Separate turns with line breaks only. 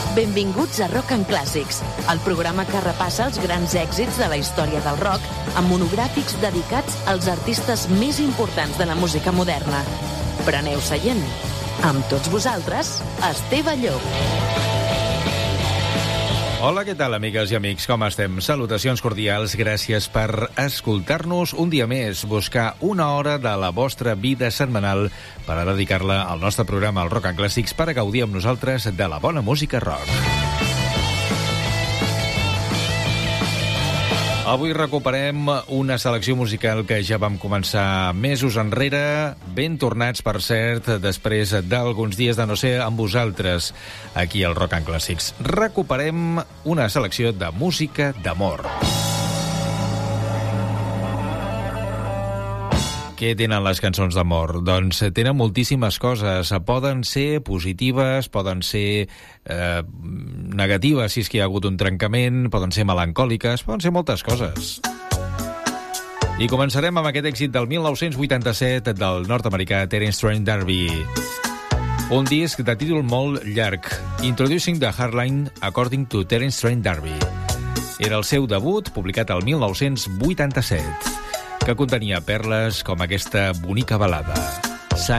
Benvinguts a Rock and Clàssics, el programa que repassa els grans èxits de la història del rock amb monogràfics dedicats als artistes més importants de la música moderna. Preneu seient. Amb tots vosaltres, Esteve Llop.
Hola, què tal, amigues i amics? Com estem? Salutacions cordials, gràcies per escoltar-nos un dia més, buscar una hora de la vostra vida setmanal per a dedicar-la al nostre programa, al Rock and Clàssics, per a gaudir amb nosaltres de la bona música rock. Avui recuperem una selecció musical que ja vam començar mesos enrere, ben tornats, per cert, després d'alguns dies de no ser amb vosaltres aquí al Rock and Clàssics. Recuperem una selecció de música d'amor. Què tenen les cançons d'amor? Doncs tenen moltíssimes coses. Poden ser positives, poden ser negatives, si és que hi ha hagut un trencament, poden ser melancòliques, poden ser moltes coses. I començarem amb aquest èxit del 1987 del nord-americà Terence Trent D'Arby. Un disc de títol molt llarg, Introducing the Hardline According to Terence Trent D'Arby. Era el seu debut, publicat el 1987. Que contenia perles com aquesta bonica balada.